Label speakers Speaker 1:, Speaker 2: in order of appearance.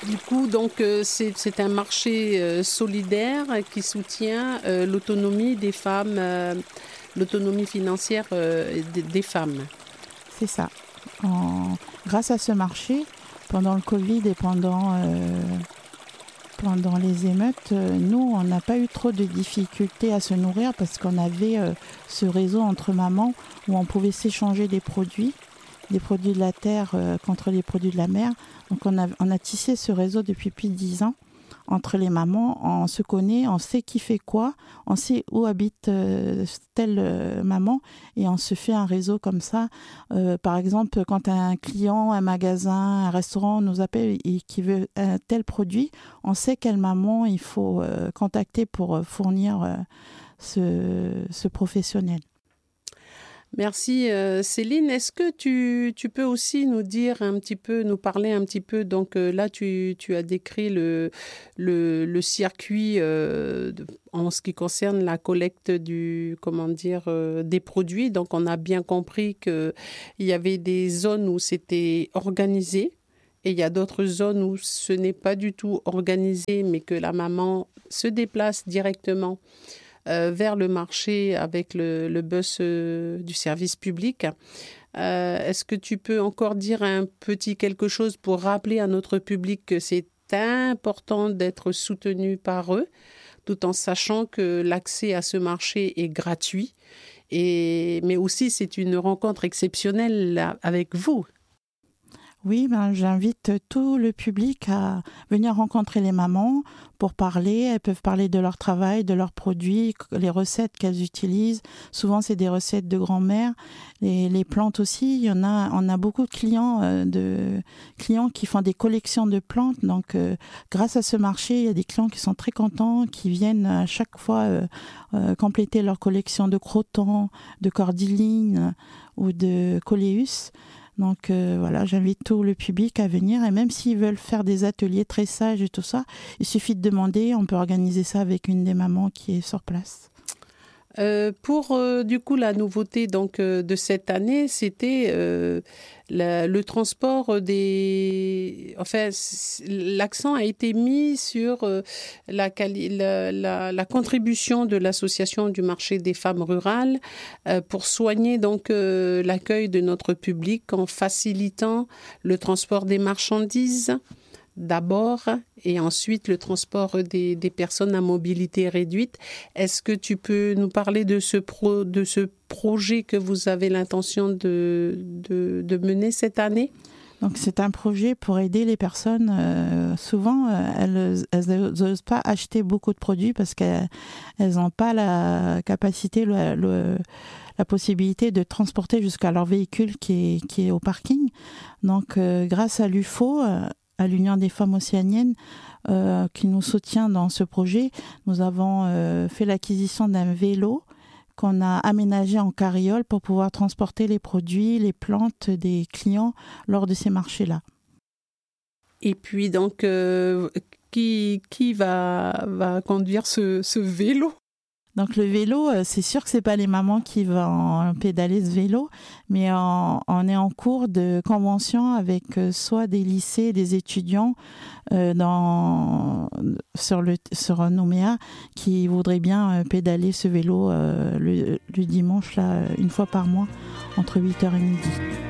Speaker 1: Du coup, donc, c'est un marché solidaire qui soutient l'autonomie des femmes, l'autonomie financière des femmes.
Speaker 2: C'est ça. Grâce à ce marché, pendant le Covid et pendant les émeutes, nous, on n'a pas eu trop de difficultés à se nourrir parce qu'on avait ce réseau entre mamans où on pouvait s'échanger des produits de la terre contre les produits de la mer. Donc on a tissé ce réseau depuis plus de 10 ans entre les mamans. On se connaît, on sait qui fait quoi, on sait où habite telle maman et on se fait un réseau comme ça. Par exemple, quand un client, un magasin, un restaurant nous appelle et qui veut un tel produit, on sait quelle maman il faut contacter pour fournir ce professionnel.
Speaker 1: Merci Céline. Est-ce que tu peux aussi nous dire un petit peu, nous parler un petit peu, donc là tu as décrit le circuit en ce qui concerne la collecte des produits. Donc on a bien compris qu'il y avait des zones où c'était organisé. Et il y a d'autres zones où ce n'est pas du tout organisé, mais que la maman se déplace directement vers le marché avec le bus du service public. Est-ce que tu peux encore dire un petit quelque chose pour rappeler à notre public que c'est important d'être soutenu par eux, tout en sachant que l'accès à ce marché est gratuit, mais aussi c'est une rencontre exceptionnelle là, avec vous.
Speaker 2: Oui, j'invite tout le public à venir rencontrer les mamans pour parler. Elles peuvent parler de leur travail, de leurs produits, les recettes qu'elles utilisent. Souvent, c'est des recettes de grand-mère. Les plantes aussi, on a beaucoup de clients qui font des collections de plantes. Donc, grâce à ce marché, il y a des clients qui sont très contents, qui viennent à chaque fois compléter leur collection de crotons, de cordyline ou de coléus. Donc voilà, j'invite tout le public à venir et même s'ils veulent faire des ateliers tressage et tout ça, il suffit de demander, on peut organiser ça avec une des mamans qui est sur place.
Speaker 1: Pour du coup la nouveauté donc de cette année, c'était le transport l'accent a été mis sur la contribution de l'association du marché des femmes rurales pour soigner donc l'accueil de notre public en facilitant le transport des marchandises d'abord et ensuite le transport des personnes à mobilité réduite. Est-ce que tu peux nous parler de ce projet que vous avez l'intention de mener cette année ?
Speaker 2: Donc c'est un projet pour aider les personnes. Souvent, elles n'osent pas acheter beaucoup de produits parce qu'elles n'ont pas la capacité, la possibilité de transporter jusqu'à leur véhicule qui est au parking. Donc grâce à l'UFO, à l'Union des femmes océaniennes qui nous soutient dans ce projet, nous avons fait l'acquisition d'un vélo qu'on a aménagé en carriole pour pouvoir transporter les produits, les plantes des clients lors de ces marchés-là.
Speaker 1: Et puis donc, qui va conduire ce vélo ?
Speaker 2: Donc le vélo, c'est sûr que c'est pas les mamans qui vont pédaler ce vélo, mais on est en cours de convention avec soit des lycées, des étudiants sur Nouméa qui voudraient bien pédaler ce vélo le dimanche là, une fois par mois entre 8h et midi.